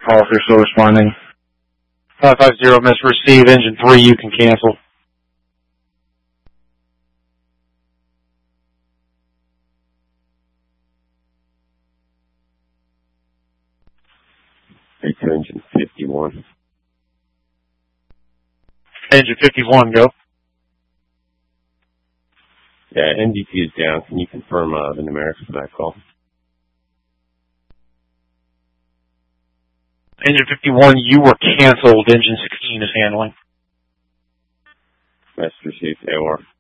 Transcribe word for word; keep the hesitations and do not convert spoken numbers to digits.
Call if you're still responding. five five zero, miss, receive. Engine three, you can cancel. It's engine fifty-one. Engine fifty-one, go. Yeah, N D T is down. Can you confirm uh, the numerics for that call? Engine fifty-one, you were canceled. Engine sixteen is handling. That's received. A O R.